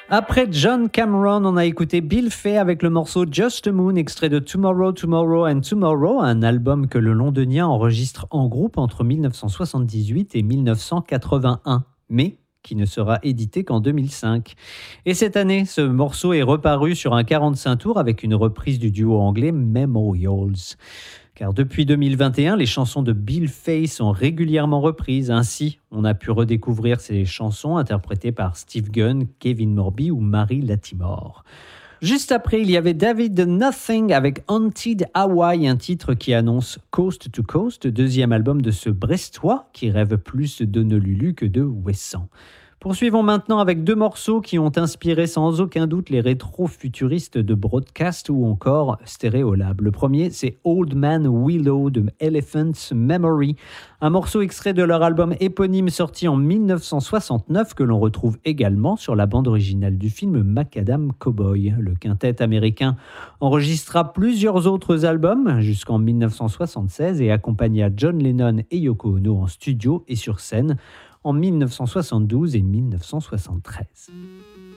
Après John Cameron, on a écouté Bill Fay avec le morceau Just a Moon, extrait de Tomorrow, Tomorrow and Tomorrow, un album que le Londonien enregistre en groupe entre 1978 et 1981, mais qui ne sera édité qu'en 2005. Et cette année, ce morceau est reparu sur un 45 tours avec une reprise du duo anglais Memorials. Car depuis 2021, les chansons de Bill Fay sont régulièrement reprises. Ainsi, on a pu redécouvrir ces chansons interprétées par Steve Gunn, Kevin Morby ou Marie Latimore. Juste après, il y avait David the Nothing avec Haunted Hawaii, un titre qui annonce Coast to Coast, deuxième album de ce Brestois qui rêve plus d'Honolulu que de Ouessant. Poursuivons maintenant avec deux morceaux qui ont inspiré sans aucun doute les rétro-futuristes de Broadcast ou encore Stereolab. Le premier, c'est Old Man Willow de Elephant's Memory, un morceau extrait de leur album éponyme sorti en 1969 que l'on retrouve également sur la bande originale du film Macadam Cowboy. Le quintet américain enregistra plusieurs autres albums jusqu'en 1976 et accompagna John Lennon et Yoko Ono en studio et sur scène en 1972 et 1973.